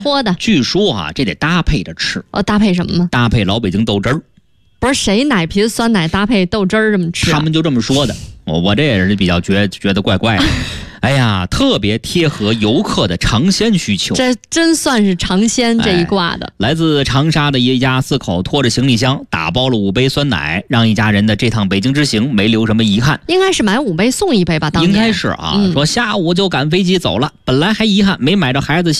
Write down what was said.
喝的。 据说啊，这得搭配着吃。 搭配什么呢？ 搭配老北京豆汁儿。 不是谁奶皮酸奶搭配豆汁儿这么吃、啊？ 他们就这么说的。我这也是比较觉得怪怪的。哎呀，特别贴合游客的尝鲜需求。 这真算是尝鲜这一挂的。 来自长沙的一家4口拖着行李箱，打包了5杯酸奶，让一家人的这趟北京之行没留什么遗憾。 应该是买5杯送1杯吧？当年应该是啊。说下午就赶飞机走了，本来还遗憾没买着孩子